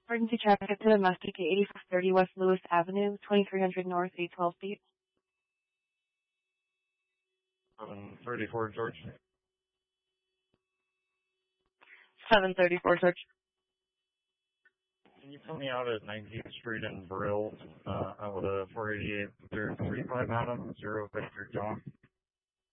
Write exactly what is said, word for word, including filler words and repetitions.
Emergency traffic to Muskie, eighty-four thirty West Lewis Avenue, twenty-three hundred North, eight twelve feet. Um, thirty-four George. seven thirty-four George. Can you put me out at nineteenth Street in Brill, uh, out with a four eighty-eight, three five Adam, zero Victor John?